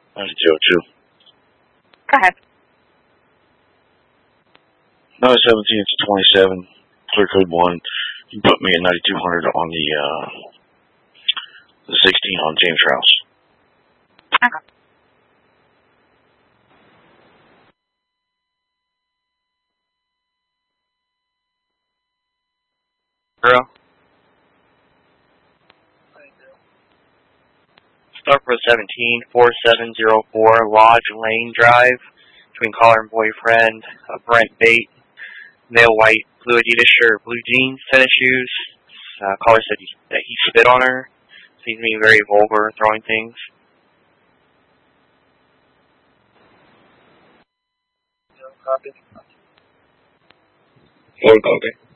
9202. Go ahead. 917 to 27, clear code 1. You put me at 9200 on the 16 on James Rouse. Okay. Girl. Start for 17, 4704 Lodge Lane Drive, between caller and boyfriend, Brent Bate, male white, blue Adidas shirt, blue jeans, tennis shoes. Caller said that he spit on her. Seems to be very vulgar, throwing things. Copy. Copy.